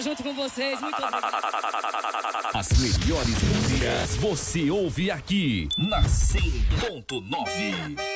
junto com vocês. Muito obrigado. As melhores músicas você ouve aqui na 100.9.